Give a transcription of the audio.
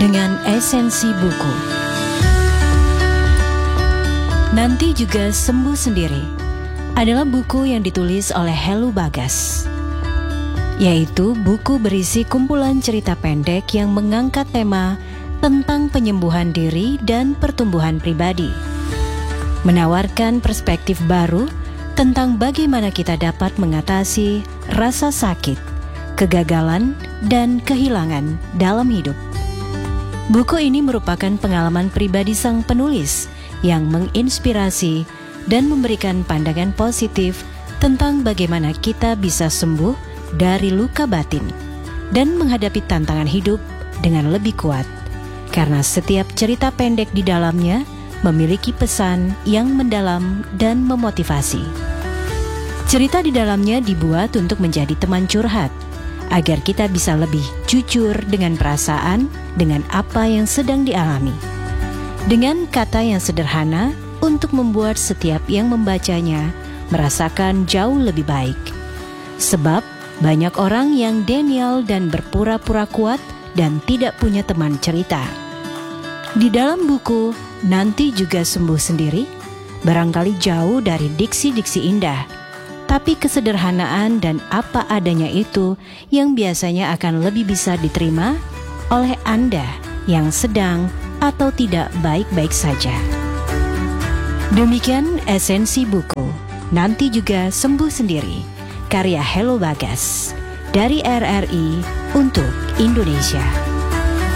dengan esensi buku. Nanti Juga Sembuh Sendiri adalah buku yang ditulis oleh Helu Bagas, yaitu buku berisi kumpulan cerita pendek yang mengangkat tema tentang penyembuhan diri dan pertumbuhan pribadi, menawarkan perspektif baru tentang bagaimana kita dapat mengatasi rasa sakit, kegagalan, dan kehilangan dalam hidup. Buku ini merupakan pengalaman pribadi sang penulis yang menginspirasi dan memberikan pandangan positif tentang bagaimana kita bisa sembuh dari luka batin dan menghadapi tantangan hidup dengan lebih kuat, karena setiap cerita pendek di dalamnya memiliki pesan yang mendalam dan memotivasi. Cerita di dalamnya dibuat untuk menjadi teman curhat, agar kita bisa lebih jujur dengan perasaan, dengan apa yang sedang dialami. Dengan kata yang sederhana untuk membuat setiap yang membacanya merasakan jauh lebih baik. Sebab banyak orang yang denial dan berpura-pura kuat dan tidak punya teman cerita. Di dalam buku Nanti Juga Sembuh Sendiri barangkali jauh dari diksi-diksi indah, tapi kesederhanaan dan apa adanya itu yang biasanya akan lebih bisa diterima oleh Anda yang sedang atau tidak baik-baik saja. Demikian esensi buku Nanti Juga Sembuh Sendiri, karya Helu Bagas dari RRI untuk Indonesia.